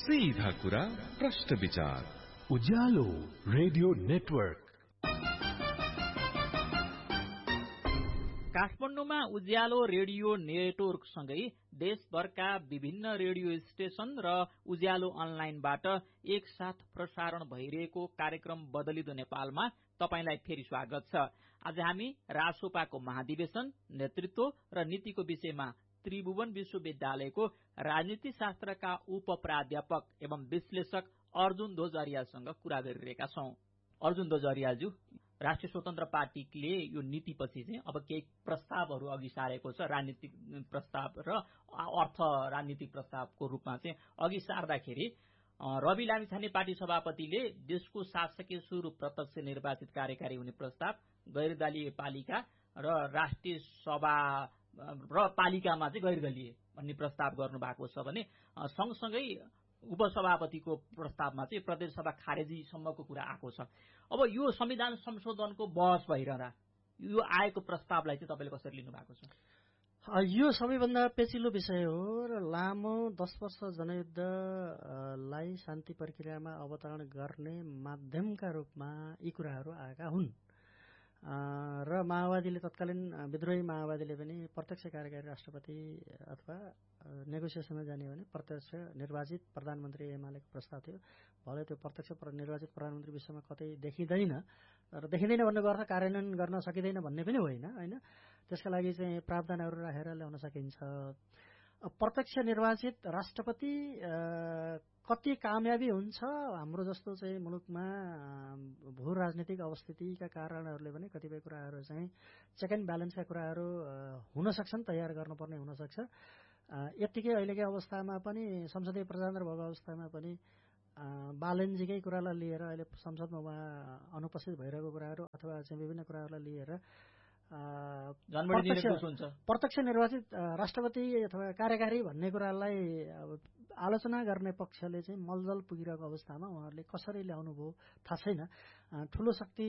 सीधा कुरा प्रश्न विचार उज्यालो रेडियो नेटवर्क। काठमाडौँमा उज्यालो रेडियो नेटवर्कसँगै देशभरका विभिन्न रेडियो स्टेशन र उज्यालो अनलाइनबाट एकसाथ प्रसारण भइरहेको कार्यक्रम बदलिदो नेपालमा तपाईंलाई फेरि स्वागत छ। आज हामी रासोपाको महाधिवेशन, नेतृत्व र नीतिको विषयमा त्रिभुवन विश्वविद्यालयको राजनीति शास्त्रका उपप्राध्यापक एवं विश्लेषक अर्जुन ध्वजरियासँग कुरा गरिरहेका छौं। अर्जुन ध्वजरियाज्यू, राष्ट्रिय स्वतन्त्र पार्टीले यो नीतिपछि चाहिँ अब केही प्रस्तावहरू अघि सारेको छ, राजनीतिक प्रस्ताव र अर्थ राजनीतिक प्रस्तावको रूपमा चाहिँ अघि सार्दाखेरि रवि लामिछाने पार्टी सभापतिले देशको शासकीय स्वरूप प्रत्यक्ष निर्वाचित कार्यकारी हुने प्रस्ताव, गैरदलीय पालिका र राष्ट्रिय सभा र पालिकामा चाहिँ गैरदलीय भन्ने प्रस्ताव गर्नु भएको छ भने सँगसँगै उपसभापतिको प्रस्तावमा चाहिँ प्रदेश सभा खारेजीसम्मको कुरा आएको छ। अब यो संविधान संशोधनको बहस भइरहँदा यो आएको प्रस्तावलाई चाहिँ तपाईँले कसरी लिनु भएको छ? यो सबैभन्दा पेचिलो विषय हो र लामो 10 वर्ष जनयुद्धलाई शान्ति प्रक्रियामा अवतरण गर्ने माध्यमका रूपमा यी कुराहरू आएका हुन् र माओवादीले तत्कालीन विद्रोही माओवादीले पनि प्रत्यक्ष कार्यकारी राष्ट्रपति अथवा नेगोसिएसनमा जाने भने प्रत्यक्ष निर्वाचित प्रधानमन्त्री एमालेको प्रस्ताव थियो। भले त्यो प्रत्यक्ष निर्वाचित प्रधानमन्त्री विश्वमा कतै देखिँदैन र देखिँदैन भन्ने गर्दा कार्यान्वयन गर्न सकिँदैन भन्ने पनि होइन। त्यसका लागि चाहिँ प्रावधानहरू राखेर ल्याउन सकिन्छ। प्रत्यक्ष निर्वाचित राष्ट्रपति कति कामयाबी हुन्छ हाम्रो जस्तो चाहिँ मुलुकमा भू राजनीतिक अवस्थितिका कारणहरूले पनि कतिपय कुराहरू चाहिँ चेक एन्ड ब्यालेन्सका कुराहरू हुन सक्छन्, तयार गर्नुपर्ने हुन सक्छ। यतिकै अहिलेकै अवस्थामा पनि संसदीय प्रजातन्त्र भएको अवस्थामा पनि बालनजीकै कुरालाई लिएर अहिले संसदमा उहाँ अनुपस्थित भइरहेको कुराहरू अथवा चाहिँ विभिन्न कुराहरूलाई लिएर प्रत्यक्ष निर्वाचित राष्ट्रपति अथवा कार्यकारी भन्ने कुरालाई आलोचना गर्ने पक्षले चाहिँ मलजल पुगिरहेको अवस्थामा उहाँहरूले कसरी ल्याउनु भयो थाहा छैन। ठूलो शक्ति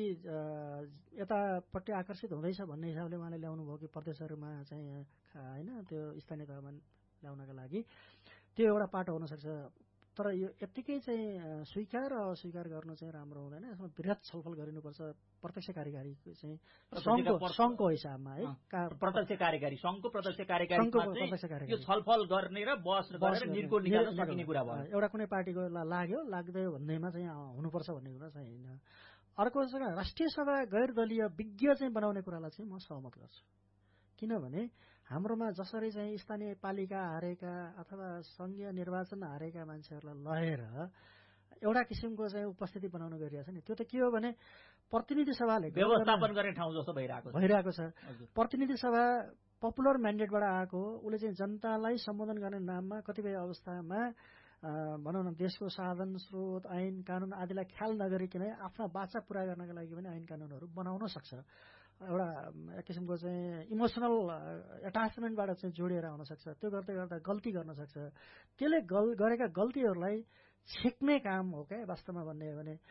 यतापट्टि आकर्षित हुँदैछ भन्ने हिसाबले उहाँले ल्याउनु भयो कि प्रदेशहरूमा चाहिँ होइन त्यो स्थानीय तहमा ल्याउनका लागि त्यो एउटा पाटो हुन सक्छ। तर यो यत्तिकै चाहिँ स्वीकार र अस्वीकार गर्नु चाहिँ राम्रो हुँदैन। यसमा वृहत छलफल गरिनुपर्छ। प्रत्यक्ष कार्यकारी चाहिँ संघको हिसाबमा है, प्रत्यक्ष कार्यकारी संघको प्रत्यक्ष कार्यकारी यो छलफल गर्ने र बहस गरेर निर्णय निकाल्न सकिने कुरा भयो। एउटा कुनै पार्टीको लाग्यो लाग्दैन भन्नेमा चाहिँ हुनुपर्छ भन्ने कुरा चाहिँ होइन। अर्को राष्ट्रिय सभा गैरदलीय विज्ञ चाहिँ बनाउने कुरालाई चाहिँ म सहमत गर्छु। किनभने हाम्रोमा जसरी चाहिँ स्थानीय पालिका हारेका अथवा संघीय निर्वाचन हारेका मान्छेहरूलाई लगेर एउटा किसिमको चाहिँ उपस्थिति बनाउन गरिरहेछ नि, त्यो त के हो भने प्रतिनिधि सभाले व्यवस्थापन गर्ने ठाउँ जस्तो भइरहेको छ। प्रतिनिधि सभा पपुलर म्यान्डेटबाट आएको, उसले चाहिँ जनतालाई सम्बोधन गर्ने नाममा कतिपय अवस्थामा भनौँ न देशको साधन स्रोत ऐन कानुन आदिलाई ख्याल नगरिकन आफ्ना बाचा पूरा गर्नका लागि पनि ऐन कानुनहरू बनाउन सक्छ। एउटा एक किसिमको चाहिँ इमोसनल एट्याचमेन्टबाट चाहिँ जोडिएर आउन सक्छ। त्यो गर्दै गर्दा गल्ती गर्न सक्छ। त्यसले गरेका गल्तीहरूलाई छेक्ने काम हो क्या वास्तवमा भन्ने हो भने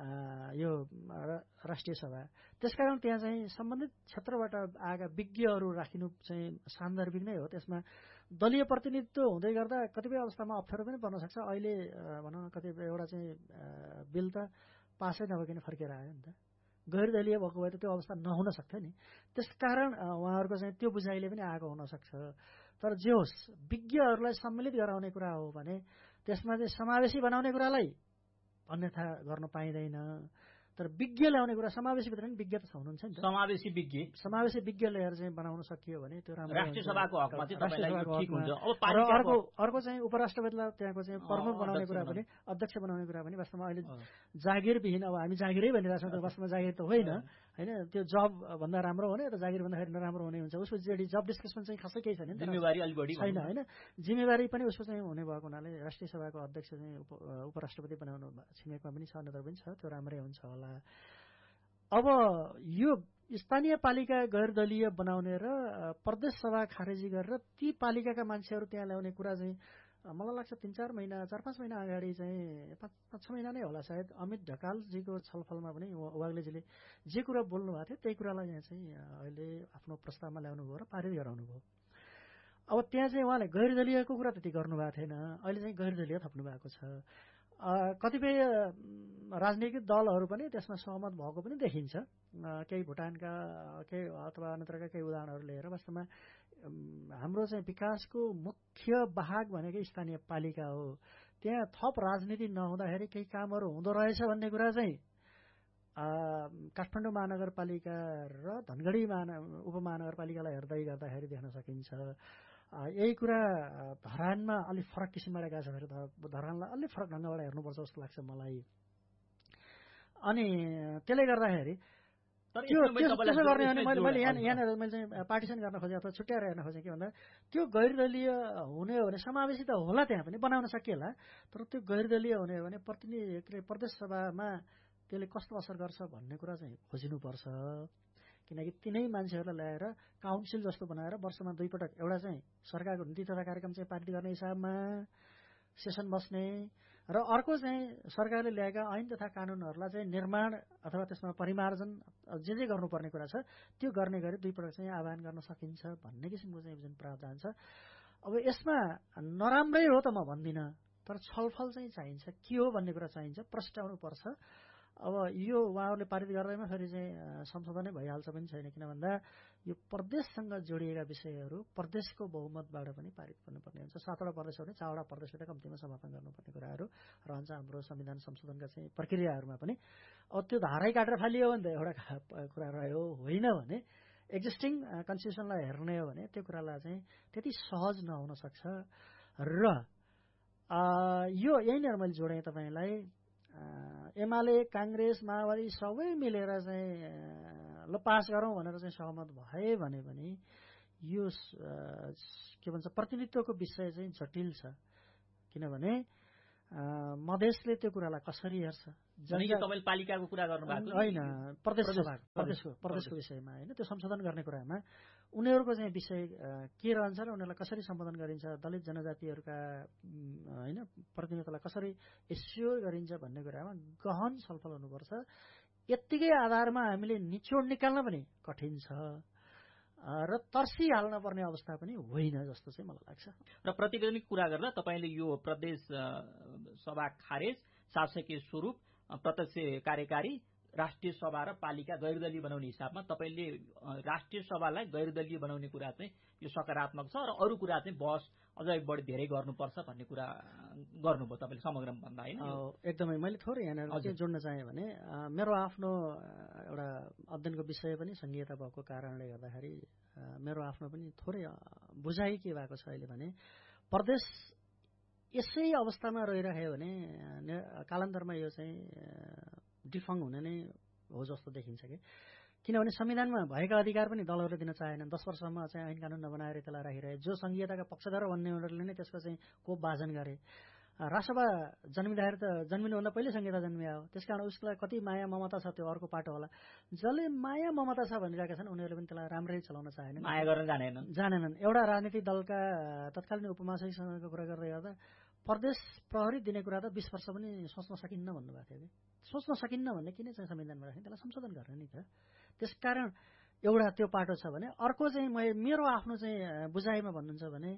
यो राष्ट्रिय सभा। त्यसकारण त्यहाँ चाहिँ सम्बन्धित क्षेत्रबाट आएका विज्ञहरू राखिनु चाहिँ सान्दर्भिक नै हो। त्यसमा दलीय प्रतिनिधित्व हुँदै गर्दा कतिपय अवस्थामा अप्ठ्यारो पनि पर्न सक्छ। अहिले भनौँ न कतिपय एउटा चाहिँ बिल त पासै नभइकन फर्केर आयो नि त। गैरदलीय भएको भए त त्यो अवस्था नहुन सक्थ्यो नि। त्यसकारण उहाँहरूको चाहिँ त्यो बुझाइले पनि आएको हुनसक्छ। तर जे होस्, विज्ञहरूलाई सम्मिलित गराउने कुरा हो भने त्यसमा चाहिँ समावेशी बनाउने कुरालाई अन्यथा गर्न पाइँदैन। तर विज्ञ ल्याउने कुरा समावेशीभित्र पनि विज्ञ त हुनुहुन्छ नि। समावेशी विज्ञ ल्याएर चाहिँ बनाउन सकियो भने त्यो राम्रो। राष्ट्रिय सभाको हकमा चाहिँ ठीक हुन्छ। अर्को चाहिँ उपराष्ट्रपतिलाई त्यहाँको चाहिँ प्रमुख बनाउने कुरा पनि अध्यक्ष बनाउने कुरा पनि वास्तवमा अहिले जागिरविहीन, अब हामी जागिरै भनिरहेको छौँ, वास्तवमा जागिर त होइन होइन। त्यो जब भन्दा राम्रो हुने त जागिर भन्दाखेरि नराम्रो हुने हुन्छ। उसको जब डिस्कसन चाहिँ खासै केही छैन, जिम्मेवारी अलि बढी छैन होइन। जिम्मेवारी पनि उसको चाहिँ हुने भएको हुनाले राष्ट्रिय सभाको अध्यक्ष चाहिँ उपराष्ट्रपति बनाउनु छिमेकमा पनि छ, अन्यत्र पनि छ, त्यो राम्रै हुन्छ होला। अब यो स्थानीय पालिका गैरदलीय बनाउने र प्रदेश सभा खारेजी गरेर ती पालिकाका मान्छेहरू त्यहाँ ल्याउने कुरा चाहिँ मलाई लाग्छ 3-4 महिना 4-5 महिना अगाडि चाहिँ 5-6 महिना नै होला सायद अमित ढकालजीको छलफलमा पनि वाग्लेजीले जे कुरा बोल्नु भएको थियो त्यही कुरालाई यहाँ चाहिँ अहिले आफ्नो प्रस्तावमा ल्याउनु भयो र पारित गराउनु भयो। अब त्यहाँ चाहिँ उहाँले गैरदलीयको कुरा त्यति गर्नुभएको थिएन, अहिले चाहिँ गैरदलीय थप्नु भएको छ। कतिपय राजनीतिक दलहरू पनि त्यसमा सहमत भएको पनि देखिन्छ। केही भुटानका केही अथवा अन्यत्रका केही उदाहरणहरू लिएर वास्तवमा हाम्रो चाहिँ विकासको मुख्य वाहक भनेकै स्थानीय पालिका हो। त्यहाँ थप राजनीति नहुँदाखेरि केही कामहरू हुँदो रहेछ भन्ने कुरा चाहिँ काठमाडौँ महानगरपालिका र धनगढी उपमहानगरपालिकालाई हेर्दै गर्दाखेरि देख्न सकिन्छ। यही कुरा धरानमा अलिक फरक किसिमबाट गएको छ फेरि धरानलाई अलिक फरक ढङ्गबाट हेर्नुपर्छ जस्तो लाग्छ मलाई। अनि त्यसले गर्दाखेरि त्यसो गर्ने भने मैले यहाँनिर मैले चाहिँ पार्टिसन गर्न खोजेँ अथवा छुट्याएर हेर्न खोजेँ के भन्दा त्यो गैरदलीय हुने हो भने समावेशी त होला, त्यहाँ पनि बनाउन सकिएला, तर त्यो गैरदलीय हुने हो भने प्रदेश सभामा त्यसले कस्तो असर गर्छ भन्ने कुरा चाहिँ खोजिनुपर्छ। किनकि तिनै मान्छेहरूलाई ल्याएर काउन्सिल जस्तो बनाएर वर्षमा 2 पटक एउटा चाहिँ सरकारको नीति तथा कार्यक्रम चाहिँ पारित गर्ने हिसाबमा सेसन बस्ने र अर्को चाहिँ सरकारले ल्याएका ऐन तथा कानुनहरूलाई चाहिँ निर्माण अथवा त्यसमा परिमार्जन जे गर्नुपर्ने कुरा छ त्यो गर्ने गरी 2 पटक चाहिँ आह्वान गर्न सकिन्छ भन्ने किसिमको चाहिँ जुन प्रावधान छ। अब यसमा नराम्रै हो त म भन्दिनँ, तर छलफल चाहिँ चाहिन्छ, के हो भन्ने कुरा चाहिन्छ, प्रस्ताउनु पर्छ। अब यो उहाँहरूले पारित गर्दैमा फेरि चाहिँ संशोधनै भइहाल्छ पनि छैन, किन भन्दा यो प्रदेशसँग जोडिएका विषयहरू प्रदेशको बहुमतबाट पनि पारित गर्नुपर्ने हुन्छ। 7वटा प्रदेश हो भने 4वटा प्रदेशबाट कम्तीमा समर्थन गर्नुपर्ने कुराहरू रहन्छ हाम्रो संविधान संशोधनका चाहिँ प्रक्रियाहरूमा पनि। अब त्यो धारै काटेर फालियो भने त एउटा कुरा रह्यो, होइन भने एक्जिस्टिङ कन्स्टिट्युसनलाई हेर्ने हो भने त्यो कुरालाई चाहिँ त्यति सहज नहुन सक्छ। र यो यहीँनिर मैले जोडेँ तपाईँलाई, एमाले काङ्ग्रेस माओवादी सबै मिलेर चाहिँ ल पास गरौँ भनेर चाहिँ सहमत भए भने पनि यो के भन्छ प्रतिनिधित्वको विषय चाहिँ जटिल छ। किनभने मधेसले त्यो कुरालाई कसरी हेर्छ, तपाईले पालिकाको कुरा गर्नुभएको होइन, प्रदेशको विषयमा होइन, त्यो संशोधन गर्ने कुरामा उनीहरूको चाहिँ विषय के रहन्छ र उनीहरूलाई कसरी सम्बोधन गरिन्छ, दलित जनजातिहरूका होइन प्रतिनिधित्वलाई कसरी एस्योर गरिन्छ भन्ने कुरामा गहन छलफल हुनुपर्छ। यत्तिकै आधारमा हामीले निचोड निकाल्न पनि कठिन छ र तर्सिहाल्न पर्ने अवस्था पनि होइन जस्तो चाहिँ मलाई लाग्छ। र प्रतिवेदनको कुरा गर्दा तपाईँले यो प्रदेश सभा खारेज, शासकीय स्वरूप, प्रत्यक्ष कार्यकारी, राष्ट्रिय सभा र पालिका गैरदलीय बनाउने हिसाबमा तपाईँले राष्ट्रिय सभालाई गैरदलीय बनाउने कुरा चाहिँ यो सकारात्मक छ र अरू कुरा चाहिँ बहस अझै बढी धेरै गर्नुपर्छ भन्ने कुरा गर्नुभयो तपाईँले समग्रमा भन्दा, होइन? एकदमै। मैले थोरै यहाँनिर के जोड्न चाहेँ भने मेरो आफ्नो एउटा अध्ययनको विषय पनि सङ्घीयता भएको कारणले गर्दाखेरि मेरो आफ्नो पनि थोरै बुझाइ के भएको छ अहिले भने प्रदेश यसै अवस्थामा रहिरह्यो भने कालान्तरमा यो चाहिँ डिफङ हुने नै हो जस्तो देखिन्छ कि। किनभने संविधानमा भएका अधिकार पनि दलहरूले दिन चाहेनन्। 10 वर्षसम्म चाहिँ ऐन कानुन नबनाएर त्यसलाई राखिरहे। जो संघीयताका पक्षधर भन्ने उनीहरूले नै त्यसको चाहिँ कोप भाजन गरे। राष्ट्रसभा जन्मिँदाखेरि त जन्मिनुभन्दा पहिले संहिता जन्मिया हो, त्यसकारण उसलाई कति माया ममता छ त्यो अर्को पाटो होला। जसले माया ममता छ भनिरहेका छन् उनीहरूले पनि त्यसलाई राम्ररी चलाउन चाहेनन्, माया गर्न जानेनन्। एउटा राजनीतिक दलका तत्कालीन उपमहासचिवसँगको कुरा गर्दै गर्दा प्रदेश प्रहरी दिने कुरा त 20 वर्ष पनि सोच्न सकिन्न भन्नुभएको थियो कि। सोच्न सकिन्न भन्ने किन चाहिँ संविधानमा राख्ने, त्यसलाई संशोधन गर्ने नि त। त्यसकारण एउटा त्यो पाटो छ भने अर्को चाहिँ मेरो आफ्नो चाहिँ बुझाइमा भन्नुहुन्छ भने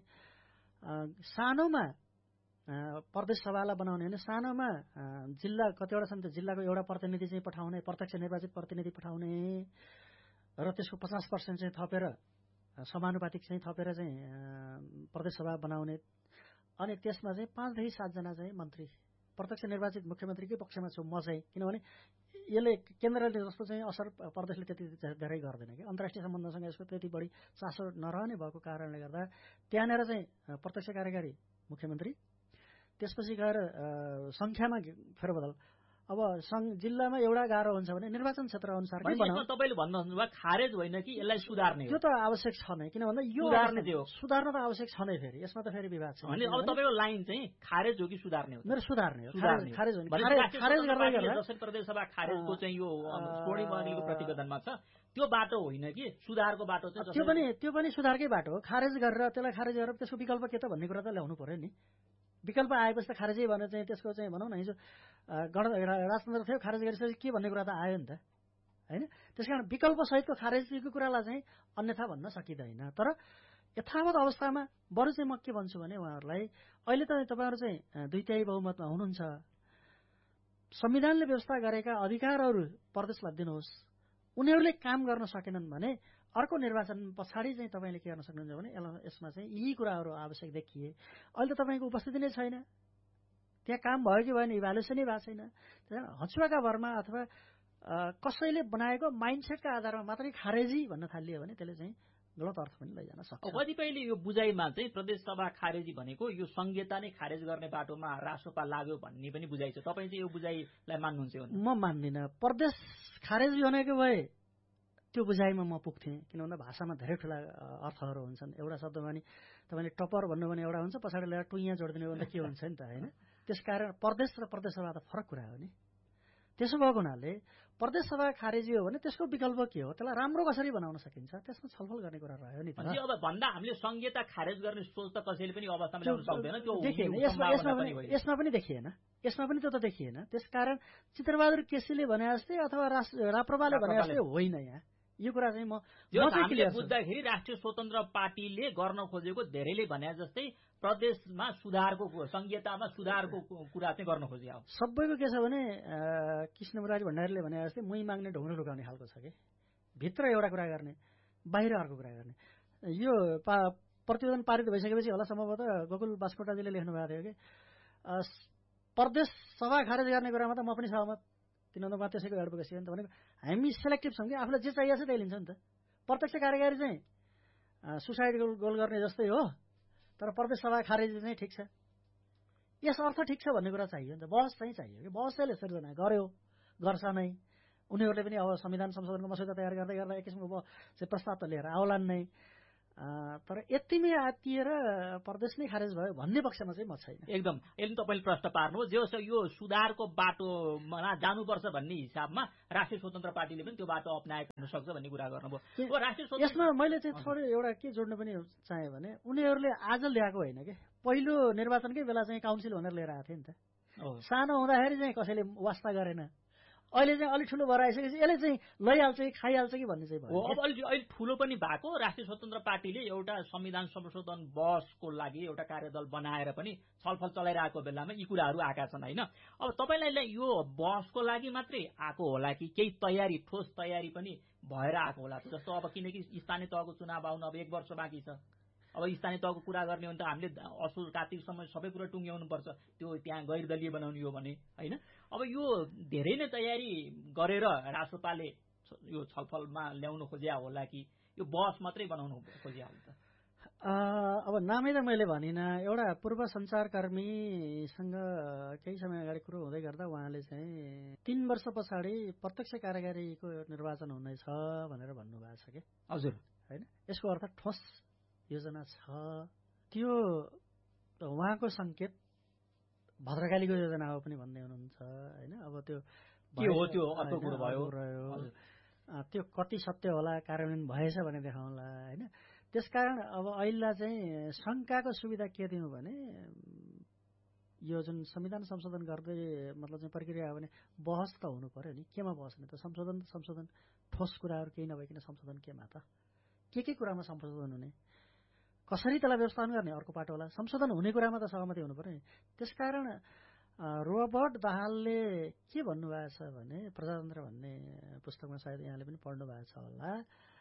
सानोमा प्रदेश सभालाई बनाउने भने सानोमा जिल्ला कतिवटा छन्, त्यो जिल्लाको एउटा प्रतिनिधि चाहिँ पठाउने, प्रत्यक्ष निर्वाचित प्रतिनिधि पठाउने र त्यसको 50% चाहिँ थपेर समानुपातिक चाहिँ थपेर चाहिँ प्रदेश सभा बनाउने। अनि त्यसमा चाहिँ 5 देखि 7 जना चाहिँ मन्त्री, प्रत्यक्ष निर्वाचित मुख्यमन्त्रीकै पक्षमा छु म चाहिँ, किनभने यसले केन्द्रले जस्तो चाहिँ असर प्रदेशले त्यति धेरै गर्दैन कि। अन्तर्राष्ट्रिय सम्बन्धसँग यसको त्यति बढी चासो नरहने भएको कारणले गर्दा त्यहाँनिर चाहिँ प्रत्यक्ष कार्यकारी मुख्यमन्त्री, त्यसपछि गएर सङ्ख्यामा फेरबदल। अब जिल्लामा एउटा गाह्रो हुन्छ भने निर्वाचन क्षेत्र अनुसार तपाईँले भन्नुभयो खारेज होइन कि यसलाई सुधार्ने, त्यो त आवश्यक छ नै। किन भन्दा यो सुधार्न त आवश्यक छ नै, फेरि यसमा त फेरि विवाद छ। अब तपाईँको लाइन चाहिँ खारेज हो कि सुधार्ने हो? मेरो सुधार्ने हो। खारेज होइन, खारेज गर्दै दक्षिण प्रदेश सभा खारेजको चाहिँ यो स्वर्णिम अनिलको प्रतिवेदनमा छ, त्यो बाटो होइन कि सुधारको बाटो चाहिँ? त्यो पनि सुधारकै बाटो हो। खारेज गरेर त्यसलाई खारेज गरेर त्यसको विकल्प के त भन्ने कुरा त ल्याउनु पर्यो नि। विकल्प आएपछि त खारेजै भनेर चाहिँ त्यसको चाहिँ भनौँ न हिजो राजतन्त्र थियो, खारेज गरिसकेपछि के भन्ने कुरा त आयो नि त, होइन? त्यसकारण विकल्प सहितको खारेजको कुरालाई चाहिँ अन्यथा भन्न सकिँदैन। तर यथावत अवस्थामा बरु चाहिँ म के भन्छु भने उहाँहरूलाई अहिले त तपाईँहरू चाहिँ 2/3 बहुमतमा हुनुहुन्छ, संविधानले व्यवस्था गरेका अधिकारहरू प्रदेशलाई दिनुहोस्। उनीहरूले काम गर्न सकेनन् भने अर्को निर्वाचन पछाडि चाहिँ तपाईँले के गर्न सक्नुहुन्छ भने यसमा चाहिँ यी कुराहरू आवश्यक देखिए। अहिले त तपाईँको उपस्थिति नै छैन, त्यहाँ काम भयो कि भएन इभ्यालुएसनै भएको छैन। हचुवाका भरमा अथवा कसैले बनाएको माइन्डसेटका आधारमा मात्रै खारेजी भन्न थालियो भने त्यसले चाहिँ गलत अर्थ पनि लैजान सक्छ। कतिपयले यो बुझाइमा चाहिँ प्रदेशसभा खारेजी भनेको यो संहिता नै खारेज गर्ने बाटोमा रासोपा लाग्यो भन्ने पनि बुझाइ छ। तपाईँ चाहिँ यो बुझाइलाई मान्नुहुन्छ? म मान्दिनँ। प्रदेश खारेजी भनेको भए त्यो बुझाइमा म पुग्थेँ, किन भन्दा भाषामा धेरै ठुला अर्थहरू हुन्छन्। एउटा शब्दमा नि तपाईँले टपर भन्नु भने एउटा हुन्छ, पछाडि ल्याएर टुइयाँ जोडिदिनु भन्दा के हुन्छ नि त, होइन? त्यसकारण प्रदेश र प्रदेशसभा त फरक कुरा हो नि। त्यसो भएको हुनाले प्रदेशसभा खारेजी हो भने त्यसको विकल्प के हो, त्यसलाई राम्रो कसरी बनाउन सकिन्छ, त्यसमा छलफल गर्ने कुरा रह्यो नि त। अब भन्दा हामीले संहिता खारेज गर्ने सोच त कसैले पनि अवस्थामा ल्याउन सक्दैन। त्यो यसमा पनि देखिएन, यसमा पनि त्यो त देखिएन। त्यसकारण चित्रबहादुर केसीले भने जस्तै अथवा राप्रपाले भने जस्तै होइन। यहाँ यो कुरा चाहिँ हामीले बुझ्दाखेरि राष्ट्रिय स्वतन्त्र पार्टीले गर्न खोजेको धेरैले भने जस्तै प्रदेशमा सुधारको, संहितामा सुधारको कुरा चाहिँ गर्न खोजे हो। सबैको के छ भने कृष्णमुरारी भण्डारीले भने जस्तै मुही माग्ने ढुङ्ग्रो लुकाउने खालको छ कि, भित्र एउटा कुरा गर्ने बाहिर अर्को कुरा गर्ने। यो प्रतिवेदन पारित भइसकेपछि होला सम्भवतः गोकुल बास्कोटाजीले लेख्नु भएको थियो कि प्रदेश सभा खारेज गर्ने कुरामा त म पनि सहमत, किनभने उहाँ त्यसैको एडभोकेसी हो नि त। भनेको हामी सेलेक्टिभ छौँ कि आफूलाई जे चाहिएको छ त्यही लिन्छ नि त। प्रत्यक्ष कार्यकारी चाहिँ सुसाइड गोल गर्ने जस्तै हो, तर प्रदेश सभा खारेजी चाहिँ ठिक छ, यस अर्थ ठिक छ भन्ने कुरा चाहियो नि त। बहस चाहिँ चाहियो कि बहसले सिर्जना गर्यो, गर्छ नै। उनीहरूले पनि अब संविधान संशोधनको मसौदा तयार गर्दै गर्दा एक किसिमको चाहिँ प्रस्ताव त लिएर आउलान् नै, तर यतिमै आत्तिएर प्रदेश नै खारेज भयो भन्ने पक्षमा चाहिँ म छैन। एकदम तपाईँले प्रश्न पार्नु जे यो सुधारको बाटोमा जानुपर्छ भन्ने हिसाबमा राष्ट्रिय स्वतन्त्र पार्टीले पनि त्यो बाटो अप्नाएको हुन सक्छ भन्ने कुरा गर्नुभयो। यसमा मैले चाहिँ थोरै एउटा के जोड्नु पनि चाहेँ भने उनीहरूले आज ल्याएको होइन कि, पहिलो निर्वाचनकै बेला चाहिँ काउन्सिल भनेर लिएर आएको थियो नि त। सानो हुँदाखेरि चाहिँ कसैले वास्ता गरेन, अहिले चाहिँ अलिक ठुलो भएर आइसकेपछि यसले चाहिँ लैहाल्छ कि खाइहाल्छ कि भन्ने चाहिँ भयो। अब अहिले ठुलो पनि भएको राष्ट्रिय स्वतन्त्र पार्टीले एउटा संविधान संशोधन बहसको लागि एउटा कार्यदल बनाएर पनि छलफल चलाइरहेको बेलामा यी कुराहरू आएका छन्, होइन? अब तपाईँलाई यो बहसको लागि मात्रै आएको होला कि केही तयारी, ठोस तयारी पनि भएर आएको होला? जस्तो अब किनकि स्थानीय तहको चुनाव आउन अब 1 वर्ष बाँकी छ। अब स्थानीय तहको कुरा गर्ने हो भने त हामीले असोज कार्तिकसम्म सबै कुरा टुङ्ग्याउनु पर्छ, त्यो त्यहाँ गैर दलीय बनाउने हो भने, होइन? अब यो धेरै नै तयारी गरेर रासोपाले यो छलफलमा ल्याउनु खोज्या होला कि यो बहस मात्रै बनाउनु खोज्या होला त? अब नामै त मैले भनिनँ। एउटा पूर्व सञ्चारकर्मीसँग केही समय अगाडि कुरो हुँदै गर्दा उहाँले चाहिँ 3 वर्ष पछाडि प्रत्यक्ष कार्यकारीको निर्वाचन हुनेछ भनेर भन्नुभएको छ कि। हजुर, होइन? यसको अर्थ ठोस योजना छ। त्यो उहाँको सङ्केत भद्रकालीको योजना हो पनि भन्दै हुनुहुन्छ, होइन? अब त्यो के हो, त्यो अर्को कुरो भयो, त्यो कति सत्य होला, कार्यान्वयन भएछ भने देखाउँला, होइन? त्यसकारण अब अहिले चाहिँ शङ्काको सुविधा के दिनु भने यो जुन संविधान संशोधन गर्दै मतलब चाहिँ प्रक्रिया हो भने बहस त हुनु पर्यो नि। केमा बहस नि त? संशोधन ठोस कुराहरू केही नभइकन संशोधन केमा त? के कुरामा संशोधन हुने, कसरी त्यसलाई व्यवस्थापन गर्ने अर्को पाटो होला। संशोधन हुने कुरामा त सहमति हुनु पर्यो नि। त्यसकारण रोबर्ट दाहालले के भन्नुभएको छ भने प्रजातन्त्र भन्ने पुस्तकमा सायद यहाँले पनि पढ्नु भएको छ होला,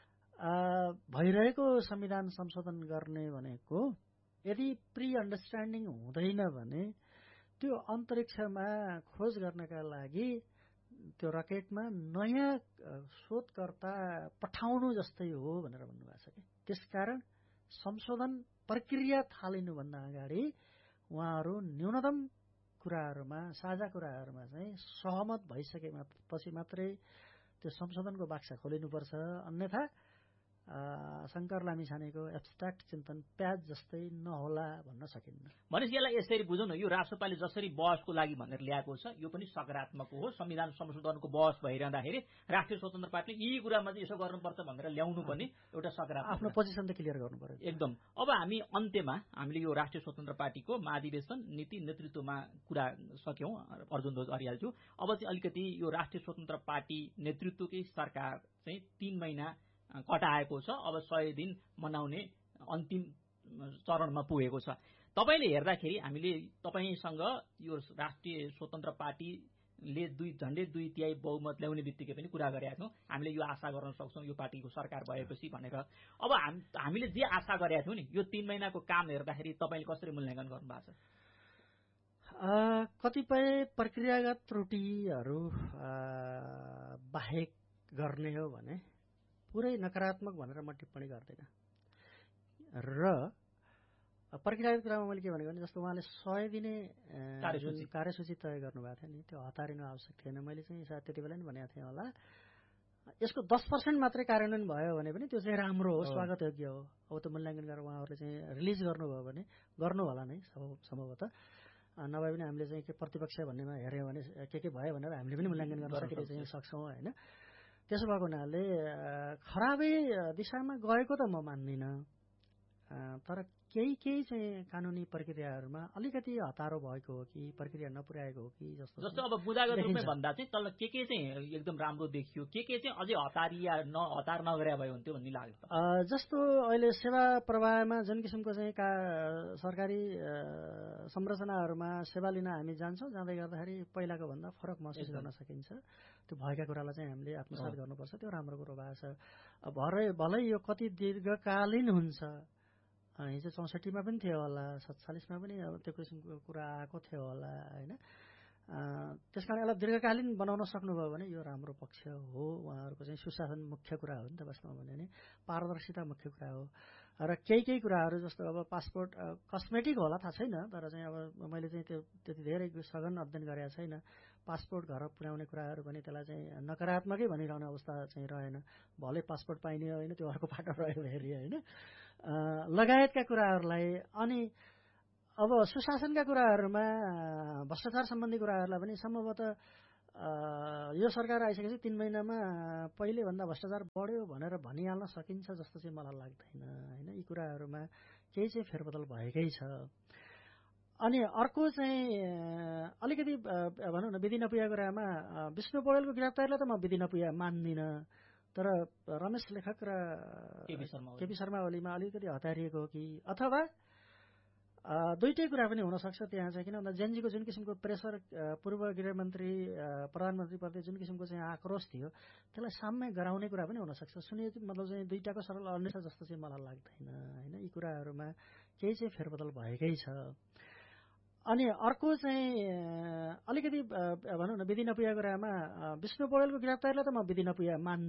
भइरहेको संविधान संशोधन गर्ने भनेको यदि प्री अन्डरस्ट्यान्डिङ हुँदैन भने त्यो अन्तरिक्षमा खोज गर्नका लागि त्यो रकेटमा नयाँ शोधकर्ता पठाउनु जस्तै हो भनेर भन्नुभएको छ कि। त्यसकारण संशोधन प्रक्रिया थालिनुभन्दा अगाडि उहाँहरू न्यूनतम कुराहरूमा, साझा कुराहरूमा चाहिँ सहमत भइसकेपछि मात्रै त्यो संशोधनको बाक्सा खोलिनुपर्छ। अन्यथा शङ्कर लामिछानेको एब्स्ट्राक्ट चिन्तन प्याज जस्तै नहोला भन्न सकिन्न। भनेपछि यसलाई यसरी बुझौँ न, यो राष्ट्रपालले जसरी बहसको लागि भनेर ल्याएको छ यो पनि सकारात्मक हो। संविधान संशोधनको बहस भइरहँदाखेरि राष्ट्रिय स्वतन्त्र पार्टीले यी कुरामा चाहिँ यसो गर्नुपर्छ भनेर ल्याउनु पनि एउटा सकारात्मक, आफ्नो पोजिसन त क्लियर गर्नु पर्यो एकदम। अब हामी अन्त्यमा हामीले यो राष्ट्रिय स्वतन्त्र पार्टीको महाधिवेशन नीति नेतृत्वमा कुरा सक्यौं, अर्जुन ध्वज अर्यालज्यू। अब चाहिँ अलिकति यो राष्ट्रिय स्वतन्त्र पार्टी नेतृत्वकै सरकार चाहिँ 3 महिना कटाएको छ। अब 100 दिन मनाउने अन्तिम चरणमा पुगेको छ। तपाईले हेर्दाखेरि हामीले तपाईसँग यो राष्ट्रिय स्वतन्त्र पार्टीले झण्डै 2/3 बहुमत ल्याउने बित्तिकै पनि कुरा गरेका थियौँ, हामीले यो आशा गर्न सक्छौँ यो पार्टीको सरकार भएपछि भनेर। अब हामीले जे आशा गरेका थियौँ नि, यो 3 महिनाको काम हेर्दाखेरि तपाईले कसरी मूल्याङ्कन गर्नुभएको छ? कतिपय प्रक्रियागत त्रुटिहरू बाहेक गर्ने हो भने पुरै नकारात्मक भनेर म टिप्पणी गर्दिनँ। र प्रक्रियागत कुरामा मैले के भनेको भने जस्तो उहाँले 100 दिने जुन कार्यसूची तय गर्नुभएको थियो नि, त्यो हतारिनु आवश्यक थिएन। मैले चाहिँ सायद त्यति बेला नि भनेको थिएँ होला, यसको 10% मात्रै कार्यान्वयन भयो भने पनि त्यो चाहिँ राम्रो हो, स्वागत योग्य हो। अब त्यो मूल्याङ्कन गरेर उहाँहरूले चाहिँ रिलिज गर्नुभयो भने गर्नु होला नै सम्भवतः, नभए पनि हामीले चाहिँ के प्रतिपक्ष भन्नेमा हेऱ्यौँ भने के भयो भनेर हामीले पनि मूल्याङ्कन गर्न सकिने चाहिँ सक्छौँ होइन। त्यसो भएको हुनाले खराबै दिशामा गएको त म मान्दिनँ, तर केही चाहिँ कानुनी प्रक्रियाहरूमा अलिकति हतारो भएको हो कि प्रक्रिया नपुर्याएको हो कि जस्तो अब बुझागत रूपमै भन्दा चाहिँ तल के चाहिँ एकदम राम्रो देखियो, के चाहिँ अझै हतार नगरे भयो हुन्थ्यो भन्ने लाग्छ। जस्तो अहिले सेवा प्रवाहमा जुन किसिमको चाहिँ सरकारी संरचनाहरूमा सेवा लिन हामी जान्छौँ, जाँदै गर्दाखेरि पहिलाको भन्दा फरक महसुस गर्न सकिन्छ। त्यो भएका कुरालाई चाहिँ हामीले आत्मसात गर्नुपर्छ, त्यो राम्रो कुरो भएको छ। भलै यो कति दीर्घकालीन हुन्छ, हिजो 64मा पनि थियो होला, 47मा पनि त्यो किसिमको कुरा आएको थियो होला होइन। त्यसकारण यसलाई दीर्घकालीन बनाउन सक्नुभयो भने यो राम्रो पक्ष हो। उहाँहरूको चाहिँ सुशासन मुख्य कुरा हो नि त, वास्तवमा भन्यो भने पारदर्शिता मुख्य कुरा हो। र केही कुराहरू जस्तो अब पासपोर्ट कस्मेटिक होला थाहा छैन, तर चाहिँ अब मैले चाहिँ त्यो त्यति धेरै सघन अध्ययन गरेको छैन। पासपोर्ट घर पुर्याउने कुराहरू पनि त्यसलाई चाहिँ नकारात्मकै भनिरहने अवस्था चाहिँ रहेन। भलै पासपोर्ट पाइने होइन, त्यो अर्को पाटो रह्यो फेरि होइन, लगायतका कुराहरूलाई। अनि अब सुशासनका कुराहरूमा भ्रष्टाचार सम्बन्धी कुराहरूलाई पनि सम्भवतः यो सरकार आइसकेपछि 3 महिनामा पहिलेभन्दा भ्रष्टाचार बढ्यो भनेर भनिहाल्न सकिन्छ जस्तो चाहिँ मलाई लाग्दैन होइन। यी कुराहरूमा केही चाहिँ फेरबदल भएकै छ। अनि अर्को चाहिँ अलिकति भनौँ न विधि नपुगेको कुरामा विष्णु पौडेलको गिरफ्तारीलाई त म विधि नपुगे मान्दिनँ, तर रमेश लेखक र केपी शर्मा ओलीमा अलिकति हतारिएको हो कि, अथवा दुईटै कुरा पनि हुनसक्छ त्यहाँ चाहिँ। किन भन्दा जेनजीको जुन किसिमको प्रेसर, पूर्व गृहमन्त्री प्रधानमन्त्रीप्रति जुन किसिमको चाहिँ आक्रोश थियो, त्यसलाई साम्य गराउने कुरा पनि हुनसक्छ। मतलब चाहिँ दुईटाको सरल अन्वेषण जस्तो चाहिँ मलाई लाग्दैन होइन। यी कुराहरूमा केही चाहिँ फेरबदल भएकै छ। अनि अर्को चाहिँ अलिकति भनौँ न विधि नपुगेको कुरामा विष्णु पौडेलको गिरफ्तारीलाई त म विधि नपुगे